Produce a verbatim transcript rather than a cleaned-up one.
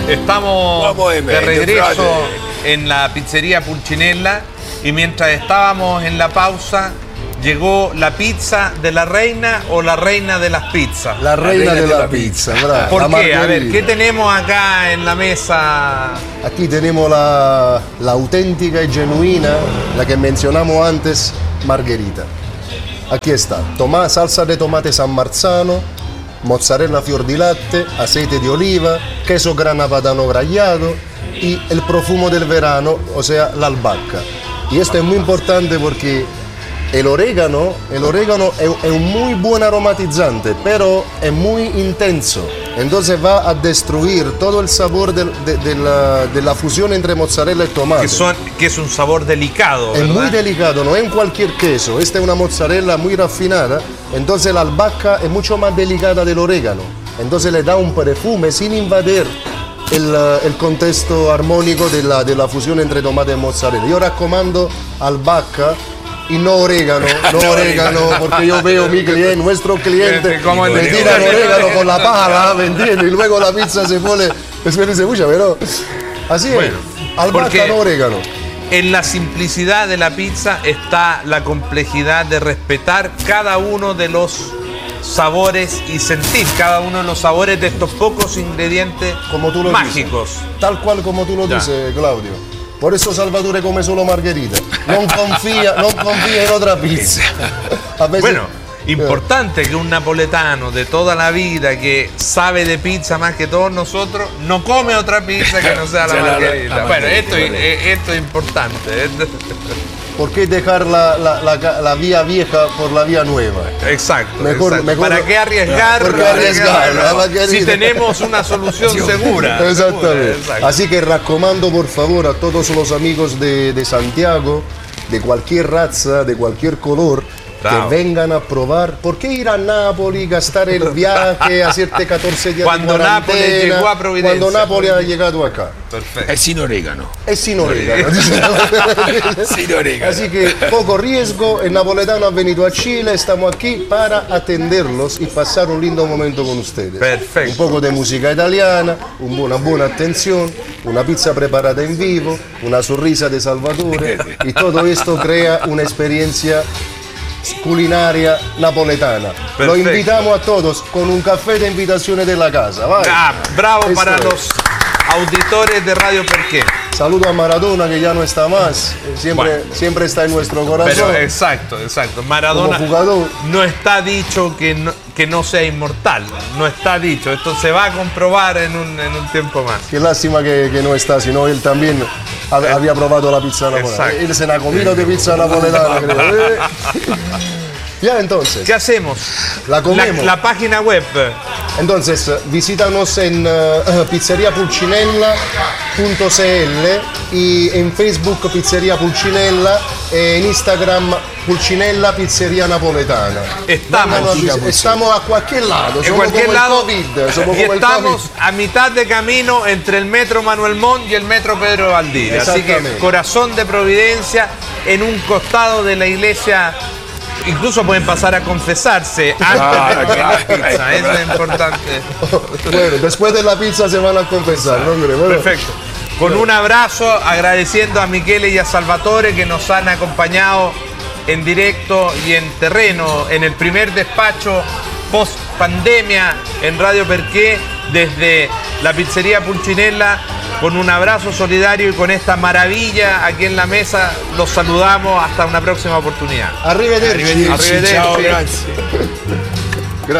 Estamos de regreso en la pizzería Pulcinella y mientras estábamos en la pausa llegó la pizza de la reina o la reina de las pizzas. La reina, la reina de, de la, la pizza, pizza. ¿Por la qué? A ver, ¿qué tenemos acá en la mesa? Aquí tenemos la, la auténtica y genuina, la que mencionamos antes, margherita. Aquí está, Toma, salsa de tomate San Marzano, mozzarella fior di latte, aceite de oliva, queso grana padano graillado y el profumo del verano, o sea, la albahaca. Y esto es muy importante porque el orégano, el orégano es, es un muy buen aromatizante, pero es muy intenso. Entonces va a destruir todo el sabor de, de, de, la, de la fusión entre mozzarella y tomate. Que, son, que es un sabor delicado, ¿verdad? Es muy delicado, no es en cualquier queso. Esta es una mozzarella muy refinada, entonces la albahaca es mucho más delicada del orégano. Entonces le da un perfume sin invadir el, el contexto armónico de la, de la fusión entre tomate y mozzarella. Yo recomiendo albahaca y no orégano, no, no orégano, porque yo veo mi cliente, nuestro cliente, le tiran orégano con la pala, ¿me entiendes? Y luego la pizza se pone, se mucha, pero así es, bueno, albahaca, no orégano. En la simplicidad de la pizza está la complejidad de respetar cada uno de los sabores y sentir cada uno de los sabores de estos pocos ingredientes como tú lo mágicos. Dices, tal cual como tú lo ya. dices, Claudio. Por eso Salvatore come solo margherita. No confía, no confía en otra pizza. A veces, bueno, importante que un napoletano de toda la vida que sabe de pizza más que todos nosotros no come otra pizza que no sea la margherita. Bueno, esto, esto es importante. ¿Por qué dejar la, la, la, la vía vieja por la vía nueva? Exacto. Mejor, exacto. mejor, ¿Para qué arriesgar? ¿Por qué arriesgar? Si tenemos una solución segura. Exactamente. Segura, así que recomiendo por favor a todos los amigos de, de Santiago, de cualquier raza, de cualquier color, Bravo. que vengan a probar. ¿Por qué ir a Nápoles, gastar el viaje, hacerte catorce días cuando de cuarentena? Nápoles llegó a Providencia. Cuando Nápoles ha llegado acá. Perfecto. Es sin orégano. Es sin orégano. Sin orégano. Así que poco riesgo, el napoletano ha venido a Chile, estamos aquí para atenderlos y pasar un lindo momento con ustedes. Perfecto. Un poco de música italiana, una buena atención, una pizza preparada en vivo, una sonrisa de Salvatore y todo esto crea una experiencia culinaria napoletana. Perfecto. Lo invitamos a todos con un café de invitaciones de la casa. Vale. Ah, bravo Esto para es. los auditores de Radio Perqué. Saludo a Maradona, que ya no está más. Siempre, bueno, siempre está en nuestro corazón. Pero exacto, exacto. Maradona no está dicho que no, que no sea inmortal. No está dicho. Esto se va a comprobar en un, en un tiempo más. Qué lástima que, que no está, sino él también había probado la pizza napoletana. Él se la ha comido de pizza napoletana, creo. Ya, entonces. ¿Qué hacemos? La comemos. La, la página web. Entonces, visítanos en uh, pizzeria pulcinella punto c l y en Facebook Pizzeria Pulcinella e en Instagram Pulcinella Pizzeria Napoletana. Estamos, no, estamos a cualquier lado. En cualquier lado. COVID, somos y como estamos el COVID. a mitad de camino entre el metro Manuel Montt y el metro Pedro Valdivia. Así que corazón de Providencia, en un costado de la iglesia. Incluso pueden pasar a confesarse antes ah, de comer la pizza, eso es importante. Bueno, después de la pizza se van a confesar, ¿no? Bueno. Perfecto. Con un abrazo, agradeciendo a Michele y a Salvatore que nos han acompañado en directo y en terreno en el primer despacho post pandemia en Radio Perqué desde la pizzería Pulcinella. Con un abrazo solidario y con esta maravilla aquí en la mesa, los saludamos hasta una próxima oportunidad. Arrivederci. Arrivederci. Arrivederci. Ciao, grazie.